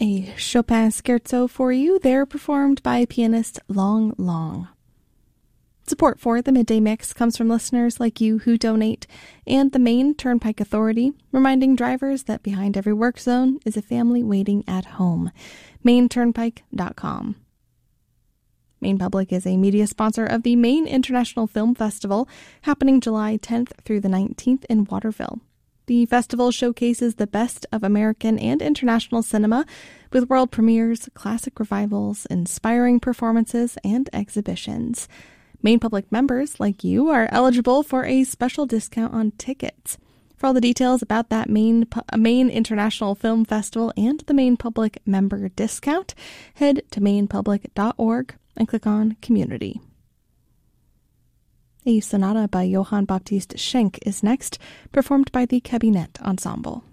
A Chopin scherzo for you, there performed by pianist Long Long. Support for the Midday Mix comes from listeners like you who donate, and the Maine Turnpike Authority, reminding drivers that behind every work zone is a family waiting at home. MaineTurnpike.com. Maine Public is a media sponsor of the Maine International Film Festival, happening July 10th through the 19th in Waterville. The festival showcases the best of American and international cinema with world premieres, classic revivals, inspiring performances, and exhibitions. Maine Public members, like you, are eligible for a special discount on tickets. For all the details about that Maine International Film Festival and the Maine Public member discount, head to mainepublic.org and click on Community. A sonata by Johann Baptist Schenk is next, performed by the Cabinet Ensemble.